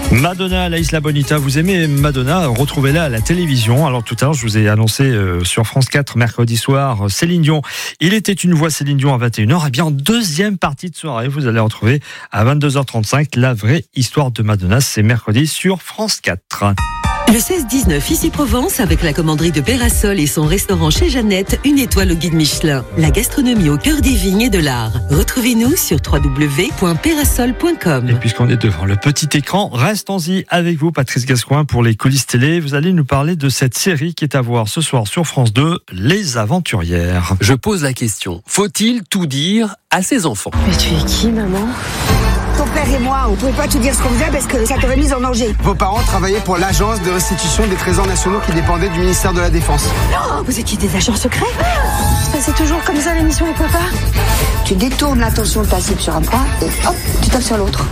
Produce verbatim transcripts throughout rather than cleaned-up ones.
Madonna, La Isla Bonita, vous aimez Madonna, retrouvez-la à la télévision. Alors tout à l'heure, je vous ai annoncé euh, sur France quatre, mercredi soir, Céline Dion. Il était une voix, Céline Dion à vingt et une heures. Et bien en deuxième partie de soirée, vous allez retrouver à vingt-deux heures trente-cinq la vraie histoire de Madonna. C'est mercredi sur France quatre. Le seize dix-neuf, ici Provence, avec la commanderie de Pérasol et son restaurant chez Jeannette, une étoile au guide Michelin. La gastronomie au cœur des vignes et de l'art. Retrouvez-nous sur w w w point pérasol point com. Et puisqu'on est devant le petit écran, restons-y avec vous, Patrice Gascoin, pour les coulisses télé. Vous allez nous parler de cette série qui est à voir ce soir sur France deux, Les Aventurières. Je pose la question, faut-il tout dire à ses enfants ? Mais tu es qui, maman ? Ton père et moi, on ne pouvait pas te dire ce qu'on faisait parce que ça t'aurait mis en danger. Vos parents travaillaient pour l'agence de restitution des trésors nationaux qui dépendait du ministère de la Défense. Non, vous étiez des agents secrets. C'est toujours comme ça l'émission avec papa. Tu détournes l'attention de ta cible sur un point et hop, tu tapes sur l'autre.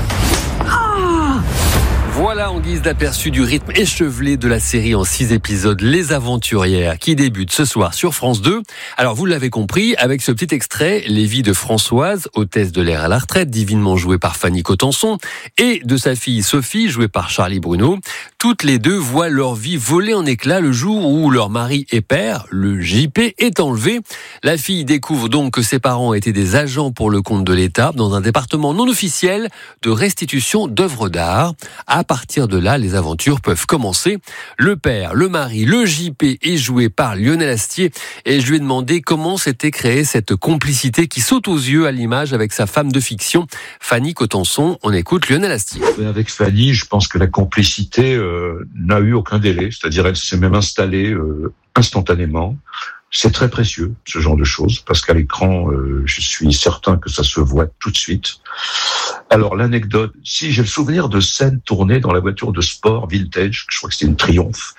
Ah ! Voilà en guise d'aperçu du rythme échevelé de la série en six épisodes Les Aventurières qui débute ce soir sur France deux. Alors vous l'avez compris, avec ce petit extrait, les vies de Françoise, hôtesse de l'air à la retraite, divinement jouée par Fanny Cotenson, et de sa fille Sophie, jouée par Charlie Bruno, toutes les deux voient leur vie voler en éclats le jour où leur mari et père, le J P, est enlevé. La fille découvre donc que ses parents étaient des agents pour le compte de l'État dans un département non officiel de restitution d'œuvres d'art. À partir de là, les aventures peuvent commencer. Le père, le mari, le J P est joué par Lionel Astier et je lui ai demandé comment s'était créée cette complicité qui saute aux yeux à l'image avec sa femme de fiction, Fanny Cotenson. On écoute Lionel Astier. Avec Fanny, je pense que la complicité euh, n'a eu aucun délai, c'est-à-dire elle s'est même installée euh, instantanément. C'est très précieux, ce genre de choses, parce qu'à l'écran, euh, je suis certain que ça se voit tout de suite. Alors, l'anecdote, si j'ai le souvenir de scènes tournées dans la voiture de sport vintage, je crois que c'était une Triumph,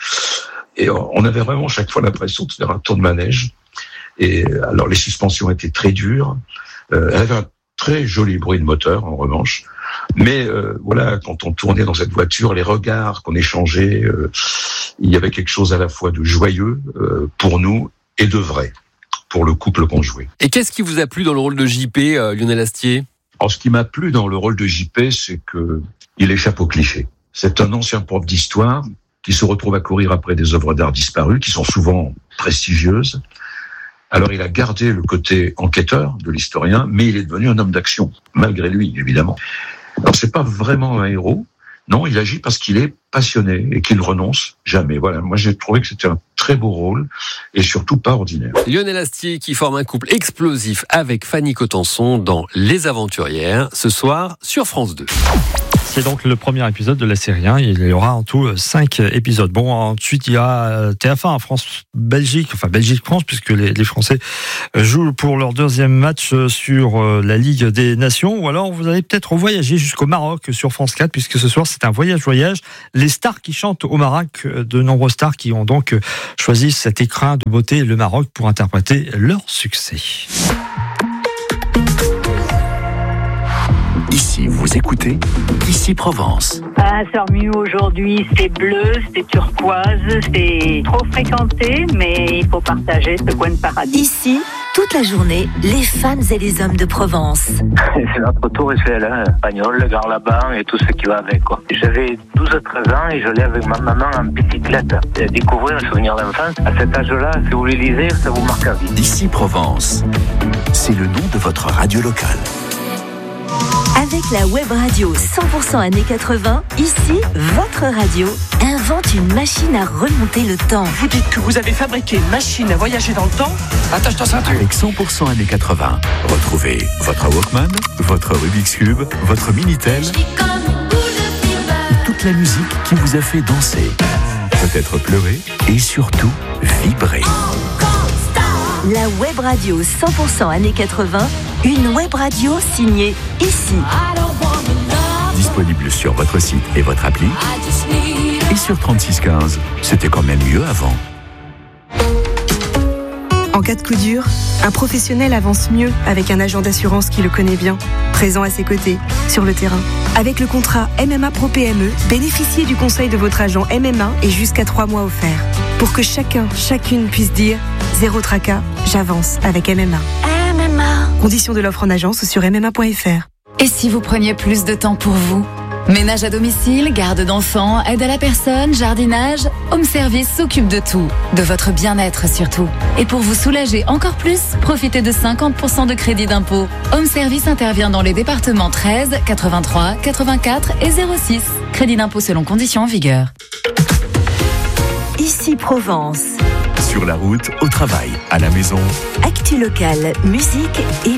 et on avait vraiment chaque fois l'impression de faire un tour de manège. Et alors, les suspensions étaient très dures. Euh, elle avait un très joli bruit de moteur, en revanche. Mais euh, voilà, quand on tournait dans cette voiture, les regards qu'on échangeait, euh, il y avait quelque chose à la fois de joyeux euh, pour nous et de vrai pour le couple qu'on jouait. Et qu'est-ce qui vous a plu dans le rôle de J P, euh, Lionel Astier ? Alors, ce qui m'a plu dans le rôle de J P, c'est que il échappe aux clichés. C'est un ancien prof d'histoire qui se retrouve à courir après des œuvres d'art disparues, qui sont souvent prestigieuses. Alors, il a gardé le côté enquêteur de l'historien, mais il est devenu un homme d'action, malgré lui, évidemment. Alors, c'est pas vraiment un héros. Non, il agit parce qu'il est passionné et qu'il ne renonce jamais. Voilà, moi j'ai trouvé que c'était un très beau rôle et surtout pas ordinaire. Lionel Astier qui forme un couple explosif avec Fanny Cotenson dans Les Aventurières, ce soir sur France deux. C'est donc le premier épisode de la série. Hein. Il y aura en tout cinq épisodes. Bon, ensuite, il y a T F un, France-Belgique, enfin Belgique-France, puisque les, les Français jouent pour leur deuxième match sur la Ligue des Nations. Ou alors, vous allez peut-être voyager jusqu'au Maroc sur France quatre, puisque ce soir, c'est un voyage-voyage. Les stars qui chantent au Maroc, de nombreuses stars qui ont donc choisi cet écrin de beauté, le Maroc, pour interpréter leur succès. Ici, vous écoutez Ici Provence. Ah, Sormiou aujourd'hui, c'est bleu, c'est turquoise, c'est trop fréquenté, mais il faut partager ce coin de paradis. Ici, toute la journée, les femmes et les hommes de Provence. C'est notre tour Eiffel, hein, Pagnol, le Garlaban et tout ce qui va avec, quoi. J'avais douze à treize ans et je l'ai avec ma maman en bicyclette. Découvrir un souvenir d'enfance, à cet âge-là, si vous le lisez, ça vous marque à vie. Ici Provence, c'est le nom de votre radio locale. Avec la web radio cent pour cent années quatre-vingts, ici, votre radio invente une machine à remonter le temps. Vous dites que vous avez fabriqué une machine à voyager dans le temps ? Attache-toi ça. Avec cent pour cent années quatre-vingts, retrouvez votre Walkman, votre Rubik's Cube, votre Minitel et toute la musique qui vous a fait danser, peut-être pleurer et surtout vibrer. La web radio cent pour cent années quatre-vingts, une web radio signée ici. Disponible sur votre site et votre appli. Et sur trente-six quinze, c'était quand même mieux avant. En cas de coup dur, un professionnel avance mieux avec un agent d'assurance qui le connaît bien, présent à ses côtés, sur le terrain. Avec le contrat M M A Pro P M E, bénéficiez du conseil de votre agent M M A et jusqu'à trois mois offerts. Pour que chacun, chacune puisse dire « Zéro tracas, j'avance avec M M A ». M M A. Conditions de l'offre en agence ou sur m m a point f r. Et si vous preniez plus de temps pour vous ? Ménage à domicile, garde d'enfants, aide à la personne, jardinage, Home Service s'occupe de tout, de votre bien-être surtout. Et pour vous soulager encore plus, profitez de cinquante pour cent de crédit d'impôt. Home Service intervient dans les départements treize, quatre-vingt-trois, quatre-vingt-quatre et zéro six. Crédit d'impôt selon conditions en vigueur. Ici Provence. Sur la route, au travail, à la maison. Actu locale, musique et